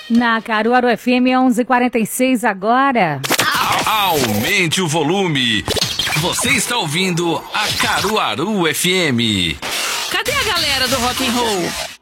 Na Caruaru FM 11:46 agora. Aumente o volume. Você está ouvindo a Caruaru FM. Cadê a galera do rock and roll?